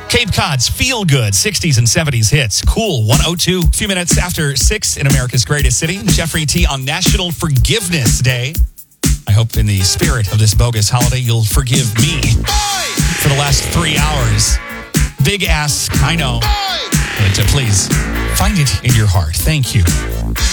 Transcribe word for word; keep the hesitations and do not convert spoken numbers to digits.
Cape Cod's Feel Good sixties and seventies hits. Cool one oh two. A few minutes after six in America's greatest city. Jeffrey T. on National Forgiveness Day. I hope in the spirit of this bogus holiday, you'll forgive me for the last three hours. Big ask, I know. But uh, please, find it in your heart. Thank you.